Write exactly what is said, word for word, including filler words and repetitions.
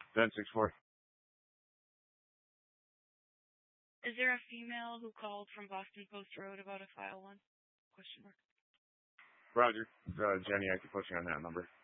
ten six four. Is there a female who called from Boston Post Road about a file one? Question mark. Roger. Uh, Jenny, I can put you on that number.